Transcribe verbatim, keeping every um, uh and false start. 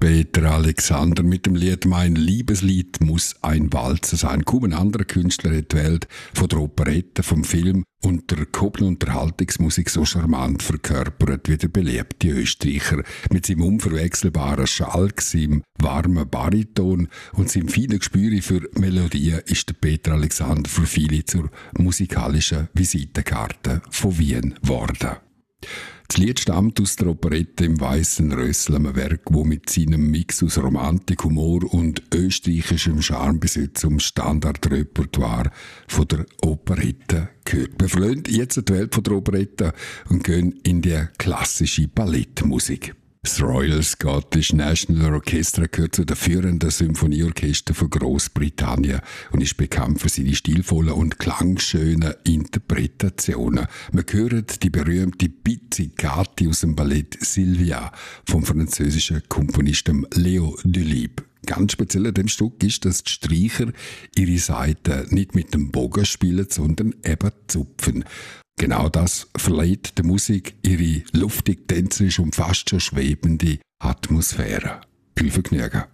Peter Alexander mit dem Lied «Mein Liebeslied muss ein Walzer sein». Kaum ein anderer Künstler hat die Welt von der Operette, vom Film und der gehobenen Unterhaltungsmusik so charmant verkörpert wie der beliebte Österreicher. Mit seinem unverwechselbaren Schalk, seinem warmen Bariton und seinem feinen Gespür für Melodien ist der Peter Alexander für viele zur musikalischen Visitenkarte von Wien geworden. Das Lied stammt aus der Operette «Im weißen Rössel», einem Werk, wo mit seinem Mix aus Romantik, Humor und österreichischem Charme bis heute zum Standardrepertoire von der Operette gehört. Wir verlassen jetzt die Welt von der Operette und gehen in die klassische Ballettmusik. Das Royal Scottish National Orchestra gehört zu den führenden Symphonieorchestern von Großbritannien und ist bekannt für seine stilvollen und klangschönen Interpretationen. Wir hören die berühmte Pizzicati aus dem Ballett Sylvia vom französischen Komponisten Leo Delibes. Ganz speziell an dem Stück ist, dass die Streicher ihre Saiten nicht mit dem Bogen spielen, sondern eben zupfen. Genau das verleiht der Musik ihre luftig, tänzerische und fast schon schwebende Atmosphäre. Viel Vergnügen!